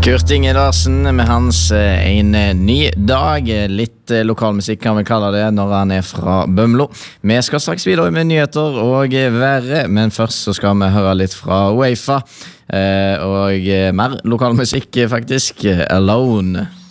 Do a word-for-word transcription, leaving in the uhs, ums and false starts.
Kurt Inge Larsen med hans En ny dag. Litt lokalmusikk kan vi kalle det når han er fra Bømlo. Vi skal straks videre med nyheter og været, men først så skal vi høre litt fra UEFA. Og mer lokalmusikk faktisk, Alone.